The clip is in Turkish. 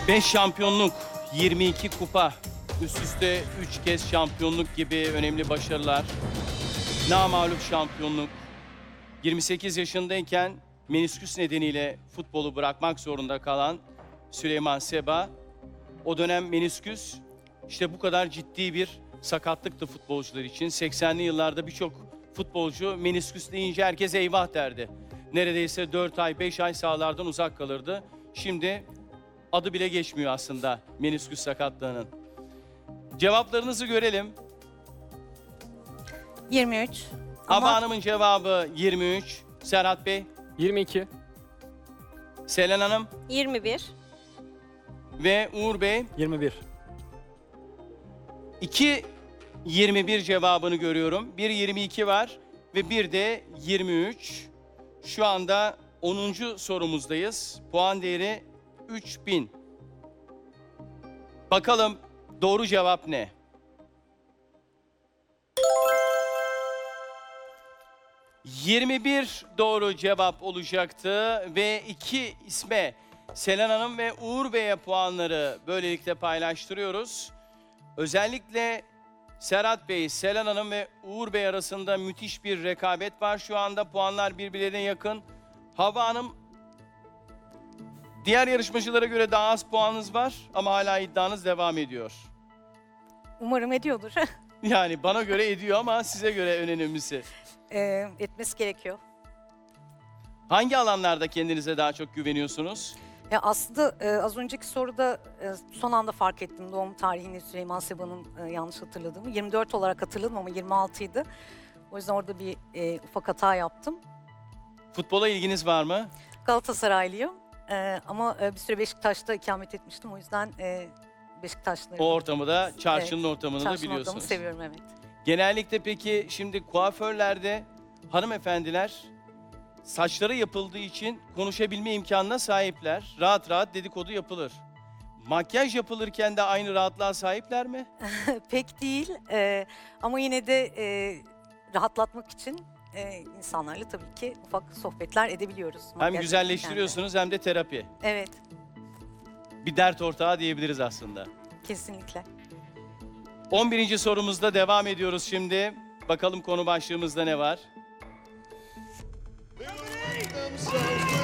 5 şampiyonluk, 22 kupa, üst üste 3 kez şampiyonluk gibi önemli başarılar. Namağlup şampiyonluk. 28 yaşındayken menisküs nedeniyle futbolu bırakmak zorunda kalan Süleyman Seba. O dönem menisküs işte bu kadar ciddi bir sakatlıktı futbolcular için. 80'li yıllarda birçok futbolcu menisküs deyince herkes eyvah derdi. Neredeyse 4 ay, 5 ay sahalardan uzak kalırdı. Şimdi adı bile geçmiyor aslında menisküs sakatlığının. Cevaplarınızı görelim. 23. Hava Hanım'ın cevabı 23. Serhat Bey, 22. Selen Hanım 21. ve Uğur Bey 21. 2-21 cevabını görüyorum. Bir 22 var ve bir de 23. Şu anda 10. sorumuzdayız. Puan değeri 3000. Bakalım doğru cevap ne? ...21 doğru cevap olacaktı ve 2 isme Selen Hanım ve Uğur Bey'e puanları böylelikle paylaştırıyoruz. Özellikle Serhat Bey, Selen Hanım ve Uğur Bey arasında müthiş bir rekabet var. Şu anda puanlar birbirlerine yakın. Hava Hanım, diğer yarışmacılara göre daha az puanınız var ama hala iddianız devam ediyor. Umarım ediyordur. Yani bana göre ediyor ama size göre en önemlisi. Etmesi gerekiyor. Hangi alanlarda kendinize daha çok güveniyorsunuz? Ya aslında az önceki soruda son anda fark ettim doğum tarihini Süleyman Seba'nın yanlış hatırladığımı. 24 olarak hatırladım ama 26 idi. O yüzden orada bir ufak hata yaptım. Futbola ilginiz var mı? Galatasaraylıyım ama bir süre Beşiktaş'ta ikamet etmiştim. O yüzden Beşiktaşları... O ortamı da, çarşının Evet, ortamını da çarşının biliyorsunuz. ortamını seviyorum, evet. Genellikle peki şimdi kuaförlerde hanımefendiler saçları yapıldığı için konuşabilme imkanına sahipler. Rahat rahat dedikodu yapılır. Makyaj yapılırken de aynı rahatlığa sahipler mi? Pek değil ama yine de rahatlatmak için insanlarla tabii ki ufak sohbetler edebiliyoruz. Hem makyaj güzelleştiriyorsunuz hem de terapi. yaparken de. Evet, Bir dert ortağı diyebiliriz aslında. kesinlikle. 11. sorumuzda devam ediyoruz şimdi. Bakalım konu başlığımızda ne var? themselves